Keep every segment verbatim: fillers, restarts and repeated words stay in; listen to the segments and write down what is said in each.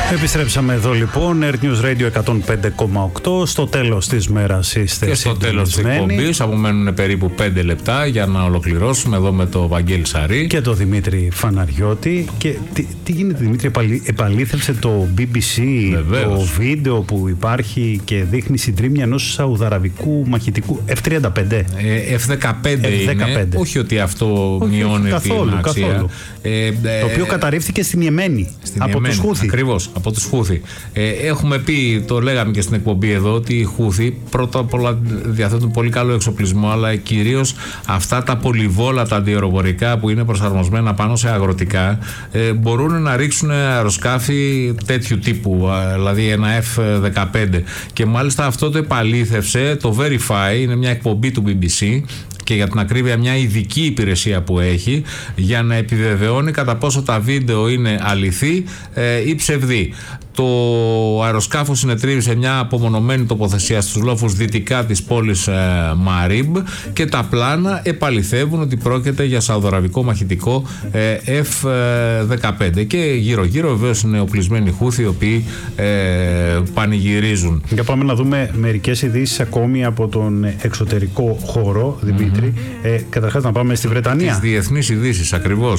Επιστρέψαμε εδώ λοιπόν, Earth News Radio εκατόν πέντε κόμμα οκτώ. Στο τέλος της μέρας είστε και στο τέλος της εκπομπής απομένουν περίπου πέντε λεπτά για να ολοκληρώσουμε εδώ με το Βαγγέλη Σαρή και το Δημήτρη Φαναριώτη. Και τι, τι γίνεται, Δημήτρη, επαλήθευσε το μπι μπι σι το βίντεο που υπάρχει και δείχνει συντρίμμια ενός σαουδαραβικού μαχητικού εφ τριάντα πέντε. Ε, εφ δεκαπέντε εφ δεκαπέντε είναι, όχι ότι αυτό όχι, μειώνει καθόλου, την αξία. Καθόλου. Ε, ε, το οποίο καταρρίφθηκε στην Ιεμένη στην από Ιεμένη, τους Χούθι. Ακριβώς, από τους Χούθι. Ε, έχουμε πει, το λέγαμε και στην εκπομπή εδώ, ότι οι Χούθι πρώτα απ' όλα διαθέτουν πολύ καλό εξοπλισμό, αλλά κυρίως αυτά τα πολυβόλατα αντιαεροπορικά που είναι προσαρμοσμένα πάνω σε αγροτικά, ε, μπορούν να ρίξουν αεροσκάφη τέτοιου τύπου, δηλαδή ένα εφ δεκαπέντε. Και μάλιστα αυτό το επαλήθευσε, το Verify, είναι μια εκπομπή του μπι μπι σι. Και για την ακρίβεια μια ειδική υπηρεσία που έχει για να επιβεβαιώνει κατά πόσο τα βίντεο είναι αληθή ε, ή ψευδή. Το αεροσκάφο συνετρίβει σε μια απομονωμένη τοποθεσία στους λόφους δυτικά της πόλης ε, Μαρίμπ και τα πλάνα επαληθεύουν ότι πρόκειται για σαουδαραβικό μαχητικό ε, εφ δεκαπέντε. Και γύρω γύρω βεβαίως είναι οπλισμένοι Χούθοι οι οποίοι ε, πανηγυρίζουν. Για πάμε να δούμε μερικές ειδήσεις ακόμη από τον εξωτερικό χώρο, Δημήτρη. Mm-hmm. Ε, καταρχάς να πάμε στη Βρετανία. Τις διεθνείς ειδήσεις ακριβώς.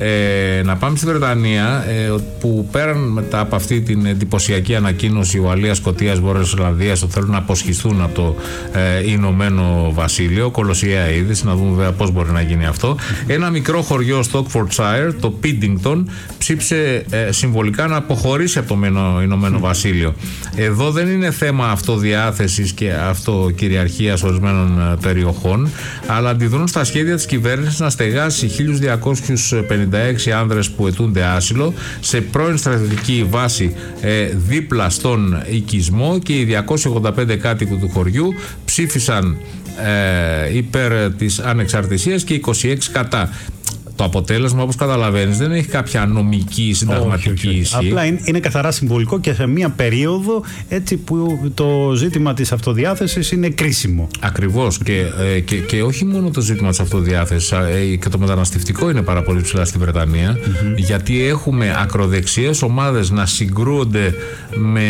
Ε, να πάμε στη Βρετανία ε, που πέραν μετά από αυτή την εντυπωσιακή ανακοίνωση Ουαλίας, Σκωτίας, Βόρειας Ιρλανδίας ότι θέλουν να αποσχιστούν από το ε, Ηνωμένο Βασίλειο. Κολοσιαία είδηση, να δούμε βέβαια πώς μπορεί να γίνει αυτό. Ένα μικρό χωριό στο Oxfordshire, το Piddington, ψήψε ε, συμβολικά να αποχωρήσει από το Ηνωμένο Βασίλειο. Εδώ δεν είναι θέμα αυτοδιάθεσης και αυτοκυριαρχίας ορισμένων ε, περιοχών, αλλά αντιδρούν στα σχέδια της κυβέρνησης να στεγάσει χίλια διακόσιους πενήντα έξι άνδρες που αιτούνται άσυλο σε πρώην στρατιωτική βάση ε, δίπλα στον οικισμό, και οι διακόσιοι ογδόντα πέντε κάτοικοι του χωριού ψήφισαν ε, υπέρ της ανεξαρτησίας και είκοσι έξι κατά. Το αποτέλεσμα, όπως καταλαβαίνεις, δεν έχει κάποια νομική συνταγματική όχι, όχι, όχι. ισχύ. Απλά είναι, είναι καθαρά συμβολικό και σε μια περίοδο έτσι που το ζήτημα της αυτοδιάθεσης είναι κρίσιμο. Ακριβώς. Και, ε, και, και όχι μόνο το ζήτημα της αυτοδιάθεσης, ε, και το μεταναστευτικό είναι πάρα πολύ ψηλά στη Βρετανία, mm-hmm. γιατί έχουμε ακροδεξιές ομάδες να συγκρούονται με,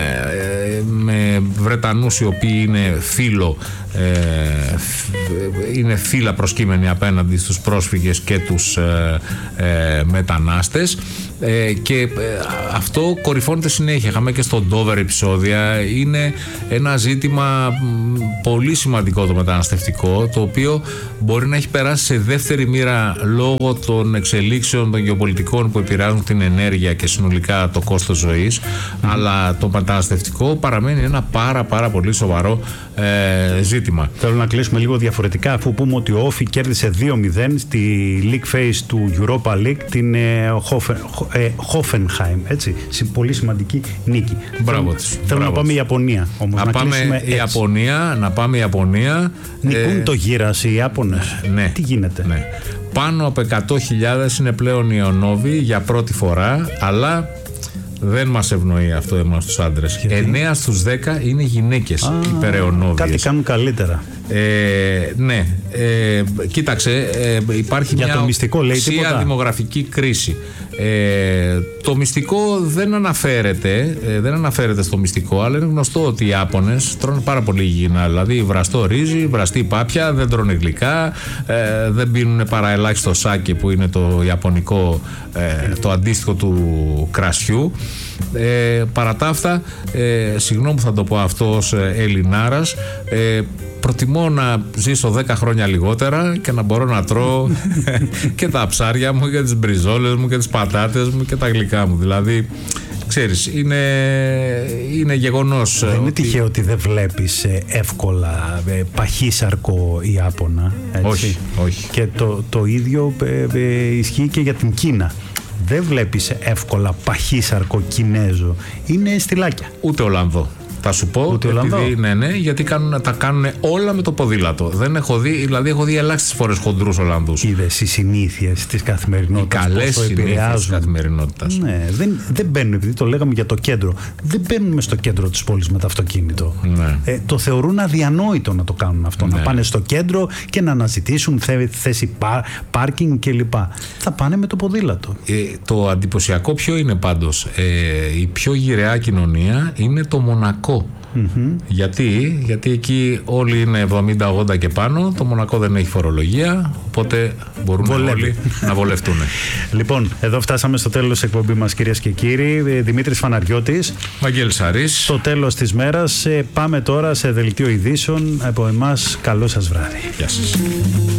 ε, με Βρετανούς οι οποίοι είναι φύλο, ε, είναι φύλλα προσκύμενοι απέναντι στους πρόσφυγες και τους ε, ε, μετανάστες, ε, και ε, αυτό κορυφώνεται συνέχεια. Είχαμε και στο Dover επεισόδια. Είναι ένα ζήτημα πολύ σημαντικό το μεταναστευτικό, το οποίο μπορεί να έχει περάσει σε δεύτερη μοίρα λόγω των εξελίξεων των γεωπολιτικών που επηρεάζουν την ενέργεια και συνολικά το κόστος ζωής, mm. αλλά το μεταναστευτικό παραμένει ένα πάρα πάρα πολύ σοβαρό ε, ζήτημα. Θέλω να κλείσουμε λίγο διαφορετικά, αφού πούμε ότι ο Όφι κέρδισε δύο μηδέν στη League Phase του Europa League την ε, Hoffenheim, έτσι, πολύ σημαντική νίκη. Μπράβο της. Θέλω να πάμε η Ιαπωνία όμως, να, να πάμε η Ιαπωνία, να πάμε η Ιαπωνία. Νικούν ε, το γύρας οι Ιάπωνες. Ναι. Τι γίνεται? Ναι. Πάνω από εκατό χιλιάδες είναι πλέον οι ονόβοι για πρώτη φορά, αλλά δεν μας ευνοεί αυτό εμάς τους άντρες. Γιατί? εννέα στους δέκα είναι γυναίκες υπεραιωνόβιες. Κάτι κάνουν καλύτερα. Ε, ναι, ε, κοίταξε, ε, υπάρχει για μια το μυστικό, λέει, οξία δημογραφική κρίση. Ε, το μυστικό δεν αναφέρεται, ε, δεν αναφέρεται στο μυστικό, αλλά είναι γνωστό ότι οι Ιάπωνες τρώνε πάρα πολύ υγιεινά. Δηλαδή βραστό ρύζι, βραστή πάπια, δεν τρώνε γλυκά, ε, δεν πίνουν παρά ελάχιστο σάκι που είναι το ιαπωνικό, ε, το αντίστοιχο του κρασιού. Ε, παρά τα αυτά, ε, συγγνώμη που θα το πω αυτό ως Ελληνάρας, ε, προτιμώ να ζήσω δέκα χρόνια λιγότερα και να μπορώ να τρώω και τα ψάρια μου και τις μπριζόλες μου και τις πατάτες μου και τα γλυκά μου. Δηλαδή, ξέρεις, είναι, είναι γεγονός. Δεν είναι ότι... τυχαίο ότι δεν βλέπεις εύκολα παχύσαρκο Ιάπωνα, έτσι. Όχι, όχι. Και το, το ίδιο ισχύει και για την Κίνα. Δεν βλέπεις εύκολα παχύσαρκο Κινέζο. Είναι στυλάκια. Ούτε Ολλανδό. Θα σου πω, Ολλανδό. επειδή, ναι, ναι, γιατί κάνουν, τα κάνουν όλα με το ποδήλατο. Δεν έχω δει, δηλαδή έχω δει ελάχιστες φορές χοντρούς Ολλανδούς. Είδες οι συνήθειες της καθημερινότητας. Οι καλές συνήθειες της καθημερινότητας. Ναι, δεν, δεν μπαίνουν, επειδή το λέγαμε για το κέντρο, δεν μπαίνουν μες στο κέντρο της πόλης με το αυτοκίνητο. Ναι. Ε, το θεωρούν αδιανόητο να το κάνουν αυτό. Ναι. Να πάνε στο κέντρο και να αναζητήσουν θέ, θέση πά, πάρκινγκ κλπ. Θα πάνε με το ποδήλατο. Ε, το εντυπωσιακό ποιο είναι πάντως? Ε, η πιο γυραιά κοινωνία είναι το Μονακό. Mm-hmm. Γιατί? Γιατί εκεί όλοι είναι εβδομήντα ογδόντα και πάνω. Το Μονακό δεν έχει φορολογία, οπότε μπορούν Βολεύει. όλοι να βολευτούν. Λοιπόν, εδώ φτάσαμε στο τέλος της εκπομπής μας, κυρίες και κύριοι. Δημήτρης Φαναριώτης, Βαγγέλης Σαρής. Το τέλος της μέρας. Πάμε τώρα σε δελτίο ειδήσεων. Από εμάς, καλό σας βράδυ. Γεια σας.